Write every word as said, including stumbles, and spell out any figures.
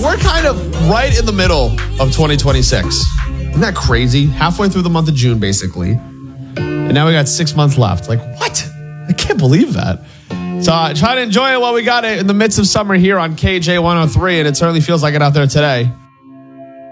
we're kind of right in the middle of twenty twenty-six. Isn't that crazy? Halfway through the month of June, basically. And now we got six months left. Like, what? I can't believe that. So uh, try to enjoy it while we got it in the midst of summer here on K J one oh three, and it certainly feels like it out there today.